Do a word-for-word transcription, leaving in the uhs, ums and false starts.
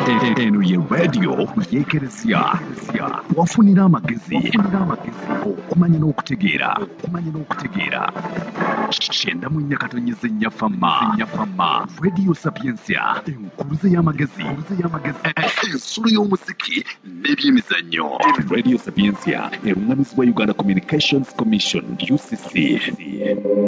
eno ye radio yekeresya wafunira amagezi okumanya n'okutegeera okumanya n'okutegeera kyenda mu nnya katonnyeze nnya famma radio sapiensia enkuluze y'amagezi ensulo y'omuziki n'ebyemizannyo radio sapiensia eruŋŋamizibwa Uganda Communications Commission U C C